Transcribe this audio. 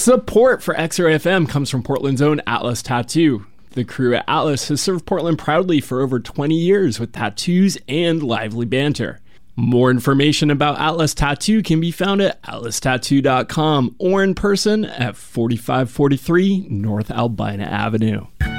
Support for X-Ray FM comes from Portland's own Atlas Tattoo. The crew at Atlas has served Portland proudly for over 20 years with tattoos and lively banter. More information about Atlas Tattoo can be found at atlastattoo.com or in person at 4543 North Albina Avenue.